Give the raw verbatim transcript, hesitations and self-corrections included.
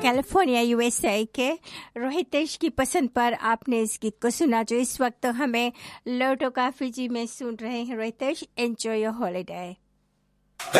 California USA के रोहितेश की पसंद पर आपने इस गीत को सुना जो इस वक्त हमें लोटो काफी जी में सुन रहे हैं। रोहितेश, एंजॉय योर हॉलीडे।